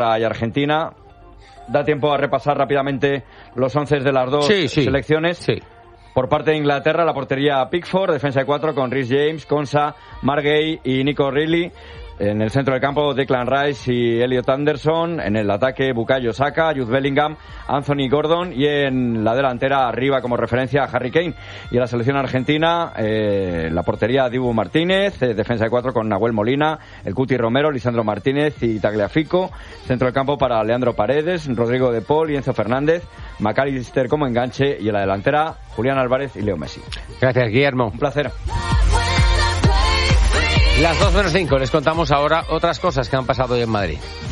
y Argentina. Da tiempo a repasar rápidamente los 11 de las dos selecciones. Sí. Por parte de Inglaterra, la portería Pickford, defensa de 4 con Reece James, Konsa, Margay y Nico Riley. En el centro del campo, Declan Rice y Elliot Anderson. En el ataque, Bukayo Saka, Jude Bellingham, Anthony Gordon. Y en la delantera, arriba como referencia, Harry Kane. Y en la selección argentina, la portería, Dibu Martínez. Defensa de 4 con Nahuel Molina, el Cuti Romero, Lisandro Martínez y Tagliafico. Centro del campo para Leandro Paredes, Rodrigo de Paul y Enzo Fernández. McAllister como enganche. Y en la delantera, Julián Álvarez y Leo Messi. Gracias, Guillermo. Un placer. Las 2:05, les contamos ahora otras cosas que han pasado hoy en Madrid.